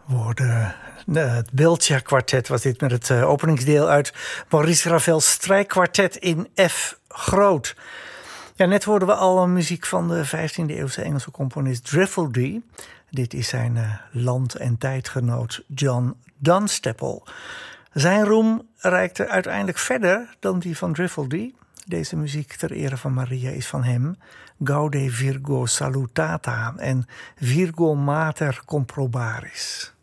Het Beltja kwartet was dit met het openingsdeel uit Maurice Ravel's strijkkwartet in F groot. Ja, net hoorden we al muziek van de 15e eeuwse Engelse componist Driftledy. Dit is zijn land- en tijdgenoot John Dunstable. Zijn roem reikte uiteindelijk verder dan die van Driftledy. Deze muziek ter ere van Maria is van hem. Gaude Virgo salutata en Virgo mater comprobaris.